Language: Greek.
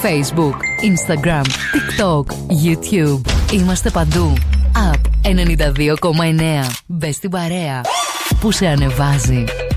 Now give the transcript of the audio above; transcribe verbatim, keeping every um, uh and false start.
Facebook, Instagram, TikTok, YouTube. Είμαστε παντού. App ενενήντα δύο κόμμα εννέα. Μπες στην παρέα που σε ανεβάζει.